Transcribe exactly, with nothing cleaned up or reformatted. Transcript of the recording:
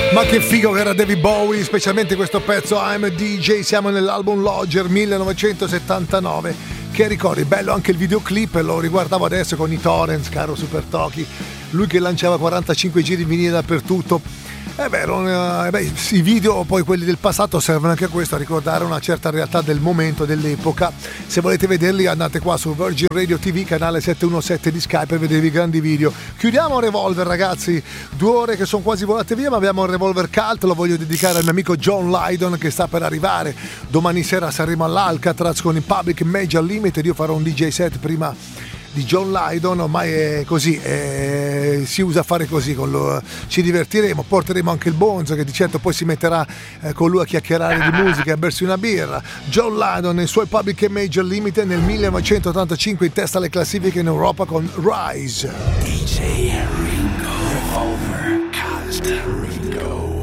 Ma che figo che era David Bowie, specialmente questo pezzo I'm a D J. Siamo nell'album Lodger millenovecentosettantanove. Che ricordi, bello anche il videoclip, lo riguardavo adesso con i torrents, caro Super Toki. Lui che lanciava quarantacinque giri in vinile dappertutto. È vero, eh, beh, i video poi quelli del passato servono anche a questo, a ricordare una certa realtà del momento, dell'epoca. Se volete vederli andate qua su Virgin Radio T V, canale settecentoundicesette di Skype, per vedere i grandi video. Chiudiamo Revolver, ragazzi, due ore che sono quasi volate via, ma abbiamo il Revolver Cult, lo voglio dedicare al mio amico John Lydon che sta per arrivare. Domani sera saremo all'Alcatraz con il Public Major Limited, io farò un D J set prima di John Lydon, ormai è così, è, si usa fare così, con lo, ci divertiremo, porteremo anche il Bonzo che di certo poi si metterà eh, con lui a chiacchierare di musica e a bersi una birra. John Lydon nei suoi Public Major Limited nel millenovecentottantacinque in testa alle classifiche in Europa con Rise. D J Ringo Revolver Cult Ringo.